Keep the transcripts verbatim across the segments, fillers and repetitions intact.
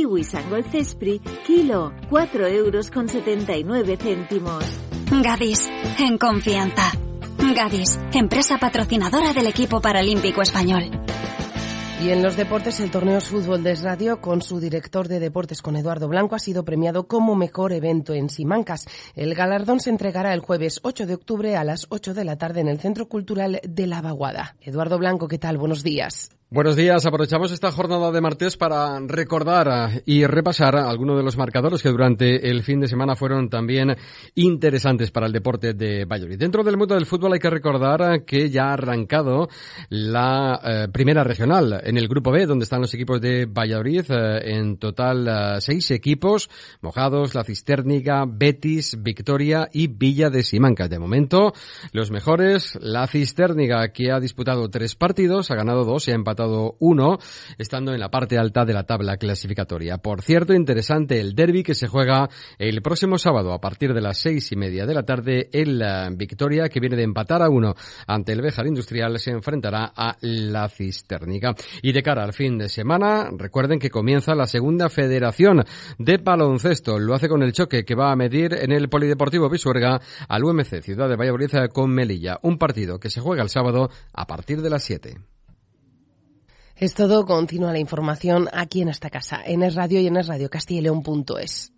kiwi Sangol Cespri, kilo, cuatro euros con setenta y nueve céntimos. Gadis, en confianza. Gadis, empresa patrocinadora del equipo paralímpico español. Y en los deportes, el torneo Fútbol de Radio, con su director de deportes, con Eduardo Blanco, ha sido premiado como mejor evento en Simancas. El galardón se entregará el jueves ocho de octubre a las ocho de la tarde en el Centro Cultural de La Vaguada. Eduardo Blanco, ¿qué tal? Buenos días. Buenos días. Aprovechamos esta jornada de martes para recordar y repasar algunos de los marcadores que durante el fin de semana fueron también interesantes para el deporte de Valladolid. Dentro del mundo del fútbol hay que recordar que ya ha arrancado la eh, primera regional en el grupo B, donde están los equipos de Valladolid, eh, en total eh, seis equipos: Mojados, La Cistérnica, Betis, Victoria y Villa de Simancas. De momento, los mejores: La Cistérnica, que ha disputado tres partidos, ha ganado dos y ha empatado uno, estando en la parte alta de la tabla clasificatoria. Por cierto, interesante el derbi que se juega el próximo sábado a partir de las seis y media de la tarde. El uh, Victoria, que viene de empatar a uno ante el Béjar Industrial, se enfrentará a La Cistérnica. Y de cara al fin de semana, recuerden que comienza la segunda federación de baloncesto. Lo hace con el choque que va a medir en el Polideportivo Pisuerga al U M C Ciudad de Valladolid con Melilla. Un partido que se juega el sábado a partir de las siete. Es todo. Continúa la información aquí en esta casa, en Es Radio y en es radio castilla y león punto es.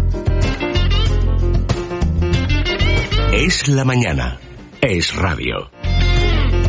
Es la mañana. Es radio.